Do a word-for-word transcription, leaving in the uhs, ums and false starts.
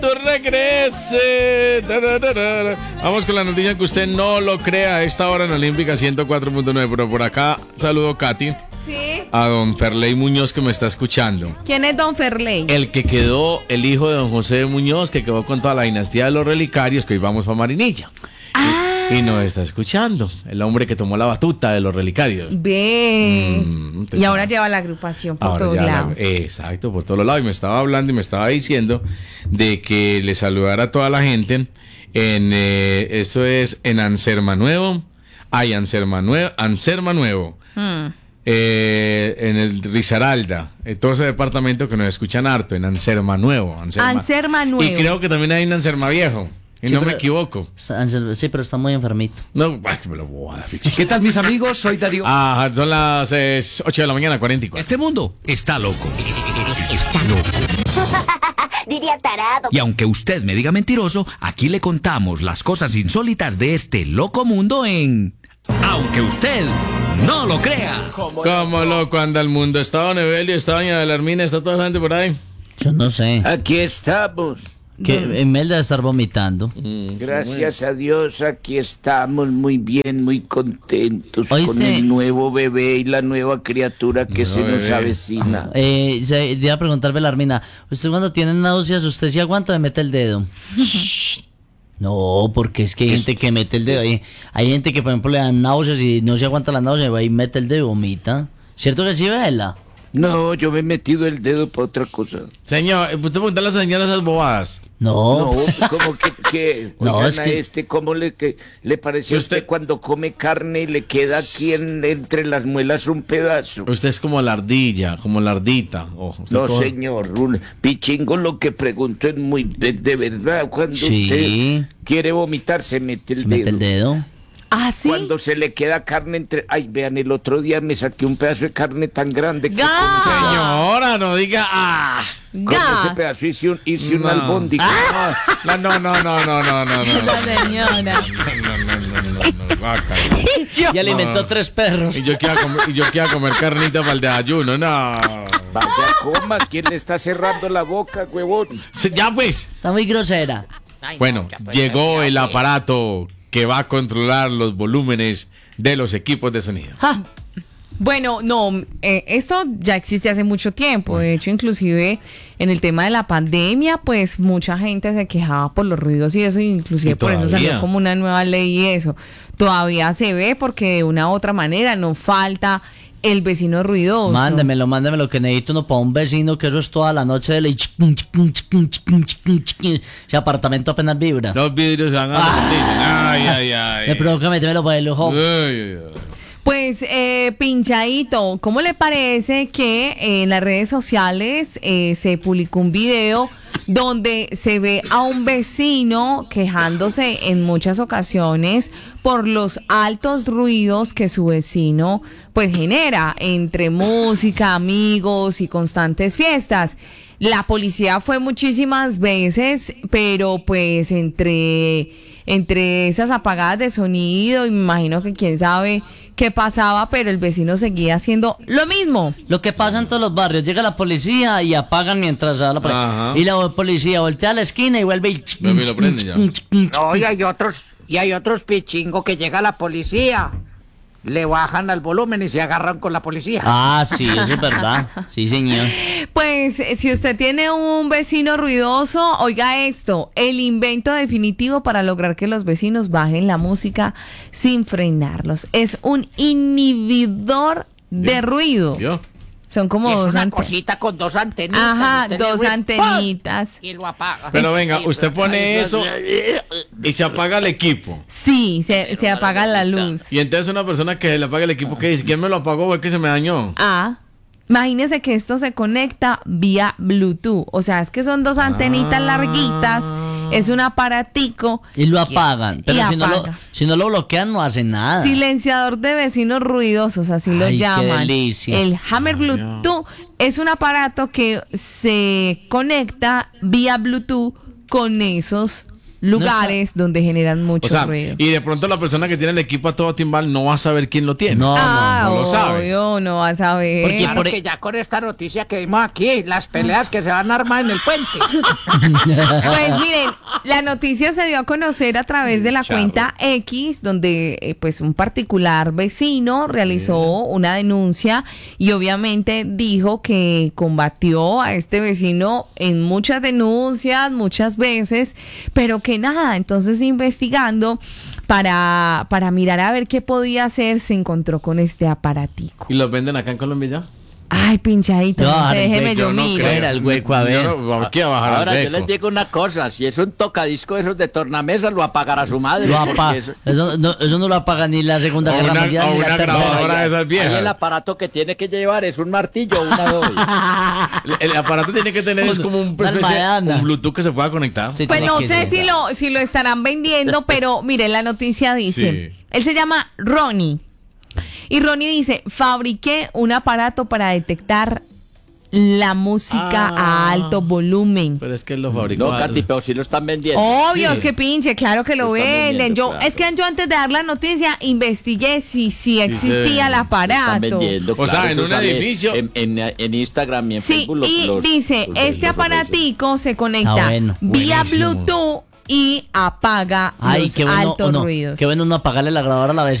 regrese. Vamos con la noticia que usted no lo crea a esta hora en Olímpica ciento cuatro punto nueve. Pero por acá saludo, Katy. Sí. A don Ferley Muñoz, que me está escuchando. ¿Quién es don Ferley? El que quedó, el hijo de don José Muñoz, que quedó con toda la dinastía de los relicarios, que hoy vamos para Marinilla. Ah. Y, y nos está escuchando. El hombre que tomó la batuta de los relicarios. Ve. Mm, y ahora lleva la agrupación por Ahora todos ya la- lados. exacto, por todos lados. Y me estaba hablando y me estaba diciendo de que le saludara a toda la gente en, eh, eso es en Anserma Nuevo. Hay Anserma Nuevo, Anserma Nuevo. Mm. Eh, en el Risaralda, eh, todo ese departamento que nos escuchan harto, en Anserma Nuevo. Anserma, Anserma Nuevo. Y creo que también hay en Anserma Viejo, y Sí, no me pero- equivoco. Sí, pero está muy enfermito. No, ay, me lo voy a decir. ¿Qué tal, mis amigos? Soy Darío. Ajá, son las eh, ocho de la mañana, cuarenta y cuatro. Este mundo está loco. Está loco. Diría tarado. Y aunque usted me diga mentiroso, aquí le contamos las cosas insólitas de este loco mundo en Aunque usted no lo crea. Cómo loco anda el mundo. Está don Evelio, está doña Belarmina, está toda la gente por ahí. Yo no sé. Aquí estamos. Que Imelda debe estar vomitando. Gracias a Dios, aquí estamos muy bien, muy contentos Oíste. con el nuevo bebé y la nueva criatura que Nuevo se nos bebé. avecina. Eh, se- te iba a preguntar, Belarmina, ¿usted cuando tiene náuseas, usted sí aguanta o me mete el dedo? No, porque es que hay gente que mete el dedo. Hay, hay gente que, por ejemplo, le dan náuseas y no se aguanta la náusea y va y mete el dedo y vomita. ¿Cierto que sí, Bela? No, yo me he metido el dedo para otra cosa. Señor, usted pregunta a la señora esas bobadas. No. No, pues, como que, que No, oigan es a que- este, ¿cómo le, que, le parece a Usted- usted cuando come carne y le queda aquí en- entre las muelas un pedazo? Usted es como la ardilla, como la ardita. Oh, usted No, coge- señor, un Pichingo, lo que pregunto es muy de, de verdad. Cuando Sí. usted quiere vomitar, se mete el Se mete dedo. el dedo. ¿Ah, sí? Cuando se le queda carne entre... Ay, vean, el otro día me saqué un pedazo de carne tan grande que se ¡Ga! come- Señora, no diga. Ah. con Ga. ese pedazo hice un, hice un No. albóndiga. No, no, no, no, no, no, no, no. Esa señora. No, no, no, no, no, guácala. Y alimentó No. tres perros. Y yo quiero comer, y yo quiero comer carnita para el desayuno, no. Vaya, coma, ¿quién le está cerrando la boca, huevón? Se- Ya pues. Está muy grosera. Bueno, llegó el aparato que va a controlar los volúmenes de los equipos de sonido. Ja. Bueno, no, eh, esto ya existe hace mucho tiempo. De hecho, inclusive en el tema de la pandemia, pues mucha gente se quejaba por los ruidos y eso, y inclusive Y por eso todavía. salió como una nueva ley y eso. Todavía se ve porque de una u otra manera no falta el vecino ruidoso. Mándemelo, mándemelo, que necesito uno para un vecino, que eso es toda la noche de la... Ese apartamento apenas vibra. Los vidrios se van a dicen, ay, ay, ay. Me provoca metérmelo para el ojo. Ay, ay, ay. Pues, eh, Pinchadito, ¿cómo le parece que en las redes sociales eh, se publicó un video donde se ve a un vecino quejándose en muchas ocasiones por los altos ruidos que su vecino pues genera entre música, amigos y constantes fiestas? La policía fue muchísimas veces, pero pues entre, entre esas apagadas de sonido, y me imagino que quién sabe qué pasaba, pero el vecino seguía haciendo lo mismo. Lo que pasa en todos los barrios, llega la policía y apagan mientras va la Ajá. policía. Y la policía voltea a la esquina y vuelve y... Vuelve y lo prende ya. No, y hay otros, y hay otros pichingos que llega la policía, le bajan al volumen y se agarran con la policía. Ah, sí, eso es verdad. Sí, señor. Pues eh, si usted tiene un vecino ruidoso, oiga esto, el invento definitivo para lograr que los vecinos bajen la música sin frenarlos. Es un inhibidor de ¿Vio? ruido. ¿Vio? Son como es dos una ante- cosita con dos antenitas. Ajá, usted le dos huele, antenitas. ¡pum! Y lo apaga. Pero venga, usted pone eso y se apaga el equipo. Sí, se, se apaga la luz. Y entonces una persona que le apaga el equipo, ¿qué dice? ¿Quién me lo apagó o es que se me dañó? Ah, imagínese que esto se conecta vía Bluetooth. O sea, es que son dos antenitas larguitas. Es un aparatico. Y lo apagan. Pero Y si no lo, apaga. si no lo bloquean, no hacen nada. Silenciador de vecinos ruidosos, así lo Ay, qué llaman. delicia. El Hammer Bluetooth es un aparato que se conecta vía Bluetooth con esos lugares donde generan mucho O sea, ruido. y de pronto la persona que tiene el equipo a todo timbal no va a saber quién lo tiene. No, ah, no lo sabe. obvio, no vas a ver. Porque- Claro por- que ya con esta noticia que vimos aquí, las peleas que se van a armar en el puente. Pues miren, la noticia se dio a conocer a través de la Charro. cuenta X, donde eh, pues un particular vecino realizó una denuncia y obviamente dijo que combatió a este vecino en muchas denuncias, muchas veces, pero que nada, entonces investigando para, para mirar a ver qué podía hacer, se encontró con este aparatico. ¿Y los venden acá en Colombia ya? Ay, pinchadito, no, No, sé, déjeme yo yo no miro. creo. Era el hueco, a Yo ver. no- ¿Por qué bajar Ahora al yo les hueco? digo una cosa, si es un tocadisco de esos de tornamesa, lo apagará su madre. Lo porque apa- eso- eso, no, eso no lo apaga ni la Segunda O Guerra una- Mundial o ni la una Tercera. grabadora de esas ahí viejas. el aparato que tiene que llevar es un martillo o una doble. El, el aparato tiene que tener es como un, Una P C, almadana. un Bluetooth que se pueda conectar. Sí, Pues tiene no que sé ser. si lo, si lo estarán vendiendo, pero mire, la noticia dice, Sí. él se llama Ronnie. Y Ronnie dice, fabriqué un aparato para detectar la música Ah. a alto volumen. Pero es que él lo fabricó. No, Katy, pero si lo están vendiendo. Obvio, Sí. es que pinche, claro que lo Lo están venden. vendiendo, Yo, claro. es que yo antes de dar la noticia investigué si, si existía el Lo están aparato. vendiendo, O sea, claro, en eso un sale edificio- En, en- en Instagram y en Sí, Facebook. los- y los- dice, los- este los ofrecen. aparatico se conecta Ah, bueno. vía Buenísimo. Bluetooth y apaga Ay, los qué bueno, altos uno, ruidos. qué bueno no apagarle la grabadora a la vez.